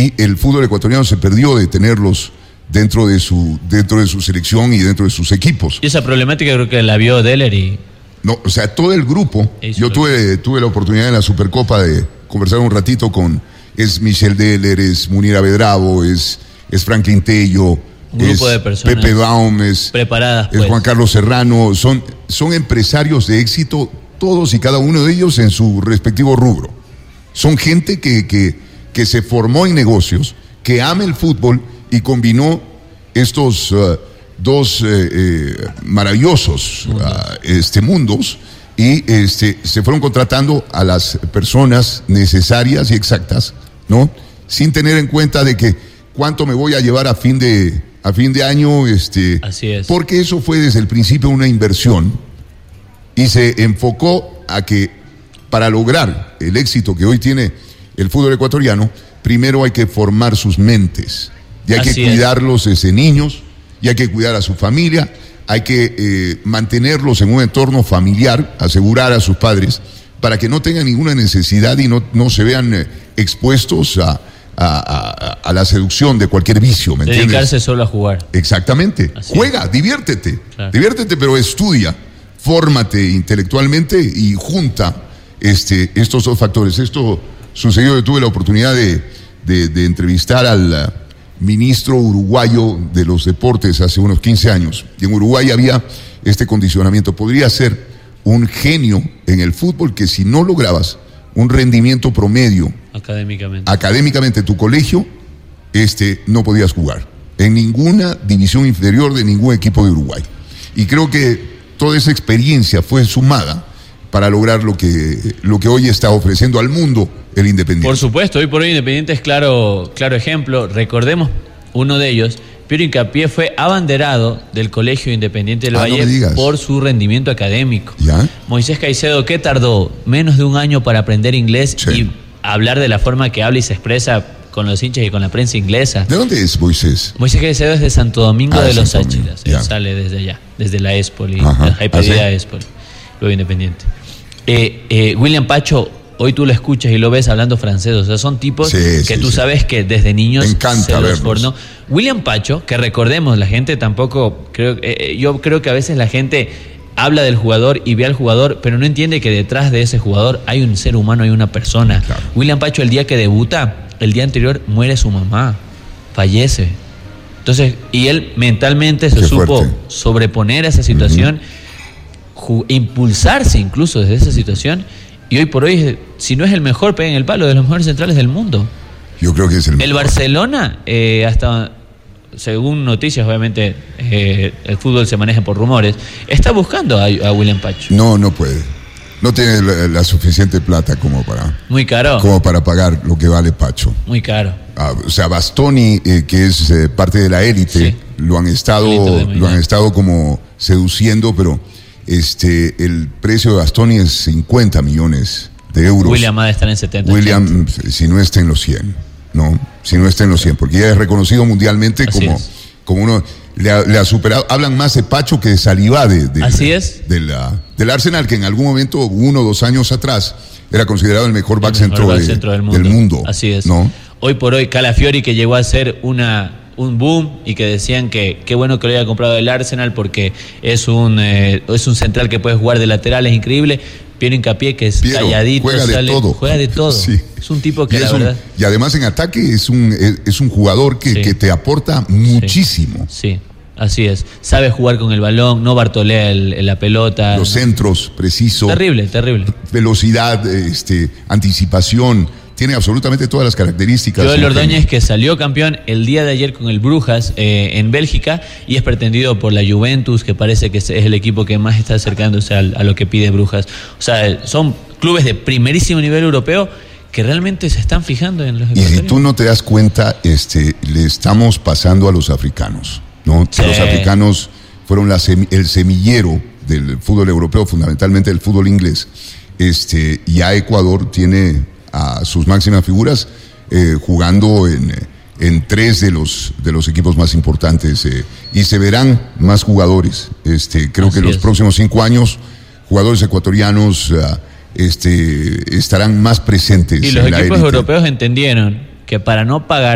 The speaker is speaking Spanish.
y el fútbol ecuatoriano se perdió de tenerlos dentro de su selección y dentro de sus equipos. Y esa problemática creo que la vio Deller y... No, o sea, todo el grupo. Yo tuve la oportunidad en la Supercopa de conversar un ratito es Michel Deller, es Munir Avedravo, es Franklin Tello, un grupo de personas Pepe Baum, preparadas, es Juan Carlos Serrano, son empresarios de éxito, todos y cada uno de ellos en su respectivo rubro. Son gente que se formó en negocios, que ama el fútbol y combinó estos dos maravillosos mundos y se fueron contratando a las personas necesarias y exactas, ¿no? Sin tener en cuenta de que cuánto me voy a llevar a fin de año, Así es. Porque eso fue desde el principio una inversión y se enfocó a que para lograr el éxito que hoy tiene el fútbol ecuatoriano, primero hay que formar sus mentes y hay que cuidarlos desde niños y hay que cuidar a su familia, hay que mantenerlos en un entorno familiar, asegurar a sus padres para que no tengan ninguna necesidad y no se vean expuestos a la seducción de cualquier vicio, ¿me entiendes? Dedicarse solo a jugar. Exactamente. Juega, diviértete, pero estudia, fórmate intelectualmente y junta estos dos factores. Esto sucedió, yo tuve la oportunidad de entrevistar al ministro uruguayo de los deportes hace unos 15 años. Y en Uruguay había este condicionamiento. Podría ser un genio en el fútbol que si no lograbas un rendimiento promedio académicamente tu colegio, no podías jugar en ninguna división inferior de ningún equipo de Uruguay. Y creo que toda esa experiencia fue sumada para lograr lo que hoy está ofreciendo al mundo el Independiente. Por supuesto, hoy por hoy Independiente es claro ejemplo. Recordemos, uno de ellos, Piero Hincapié, fue abanderado del Colegio Independiente del Valle por su rendimiento académico. ¿Ya? Moisés Caicedo, ¿qué tardó? Menos de un año para aprender inglés y hablar de la forma que habla y se expresa con los hinchas y con la prensa inglesa. ¿De dónde es Moisés? Moisés Caicedo es de Santo Domingo de los Áchilas. Él sale desde allá, desde la Espoli, la pedida Espoli, luego Independiente. William Pacho, hoy tú lo escuchas y lo ves hablando francés, o sea, son tipos que tú sabes que desde niños se los formó. William Pacho, que recordemos, la gente tampoco, yo creo que a veces la gente habla del jugador y ve al jugador, pero no entiende que detrás de ese jugador hay un ser humano, hay una persona. Claro. William Pacho, el día que debuta, el día anterior muere su mamá, fallece. Entonces, y él mentalmente se supo sobreponer a esa situación, impulsarse incluso desde esa situación, y hoy por hoy, si no es el mejor, pega en el palo, de los mejores centrales del mundo. Yo creo que es el mejor. El Barcelona, hasta según noticias, obviamente el fútbol se maneja por rumores, está buscando a William Pacho. No puede. No tiene la suficiente plata como para... Muy caro. Como para pagar lo que vale Pacho. Muy caro. O sea, Bastoni, que es parte de la élite, lo han estado como seduciendo, pero el precio de Bastoni es 50 millones de euros. William ha de estar en 70. William, 80. Si no está en los 100, ¿no? Si no está en los 100, porque ya es reconocido mundialmente como uno... Le ha superado. Hablan más de Pacho que de Saliba del Arsenal, que en algún momento, 1 o 2 años atrás, era considerado el mejor back centro del mundo. Así es. ¿No? Hoy por hoy, Calafiori, que llegó a ser un boom y que decían que qué bueno que lo haya comprado el Arsenal porque es un central que puede jugar de lateral, es increíble. Piero Hincapié, que es calladito, juega de todo. Sí. Es un tipo que verdad... Y además en ataque es un jugador que te aporta muchísimo. Sí, así es. Sabe jugar con el balón, no bartolea la pelota. Los centros, preciso. Terrible. Velocidad, anticipación. Tiene absolutamente todas las características. Joel Ordóñez, que salió campeón el día de ayer con el Brujas en Bélgica y es pretendido por la Juventus, que parece que es el equipo que más está acercándose a lo que pide Brujas. O sea, son clubes de primerísimo nivel europeo que realmente se están fijando en los ecuatorianos. Y si tú no te das cuenta, le estamos pasando a los africanos, ¿no? Sí. Los africanos fueron el semillero del fútbol europeo, fundamentalmente el fútbol inglés. Ya Ecuador tiene a sus máximas figuras jugando en 3 de los equipos más importantes y se verán más jugadores. Creo que en los próximos 5 años jugadores ecuatorianos estarán más presentes. Y los equipos europeos entendieron que para no pagar